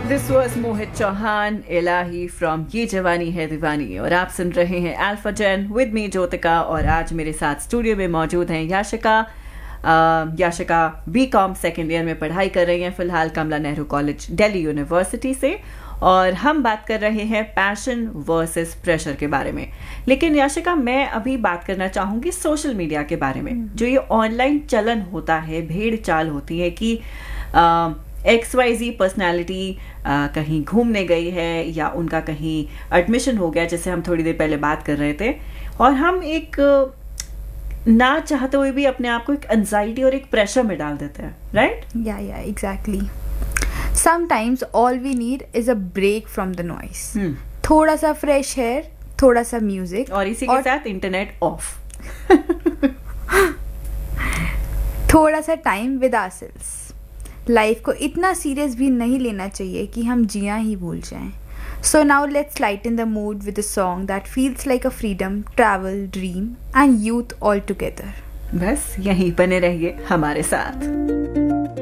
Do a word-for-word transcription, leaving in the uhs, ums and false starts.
This was Mohit Chauhan, Elahi from ये जवानी है दीवानी, और आप सुन रहे हैं alpha gen with me Jyotika, और आज मेरे साथ स्टूडियो में मौजूद हैं Yashika. Yashika B com second year में पढ़ाई कर रही हैं फिलहाल कमला नेहरू कॉलेज दिल्ली यूनिवर्सिटी से, और हम बात कर रहे हैं पैशन वर्सेस प्रेशर के बारे में। लेकिन याशिका, मैं अभी बात करना चाहूँगी सोशल मीडिया के बारे में। जो ये ऑनलाइन चलन होता है, भेड़ चाल होती है कि एक्स वाई जी पर्सनैलिटी कहीं घूमने गई है या उनका कहीं एडमिशन हो गया, जैसे हम थोड़ी देर पहले बात कर रहे थे, और हम एक ना चाहते हुए भी अपने आप को एक एंजाइटी और एक प्रेशर में डाल देते हैं, राइट? या या exactly. Sometimes all we need is a break from the noise. थोड़ा सा फ्रेश एयर, थोड़ा सा म्यूजिक, और इसी के और... साथ इंटरनेट ऑफ। थोड़ा सा टाइम विद आवरसेल्व्स। लाइफ को इतना सीरियस भी नहीं लेना चाहिए कि हम जिया ही भूल जाएं। So now let's lighten the mood with a song that feels like a freedom, travel, dream and youth all together. बस यहीं बने रहिए हमारे साथ।